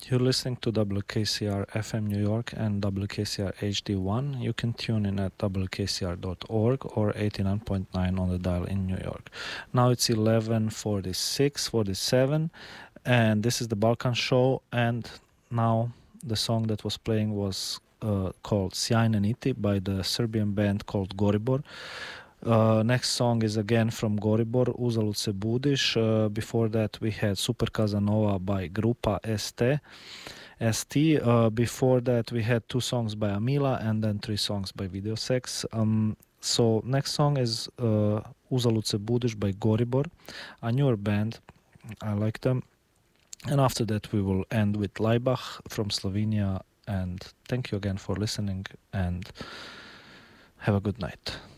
You're listening to WKCR FM New York and WKCR HD1. You can tune in at WKCR.org or 89.9 on the dial in New York. Now it's 11:46, 47, and this is the Balkan Show. And now the song that was playing was called Sjajne Niti by the Serbian band called Goribor. Next song is again from Goribor, Uzalud se budiš. Before that we had Super Casanova by Grupa ST. Before that we had 2 songs by Amila and then 3 songs by Videosex. So next song is Uzalud se budiš by Goribor, a newer band. I like them. And after that we will end with Laibach from Slovenia. And thank you again for listening and have a good night.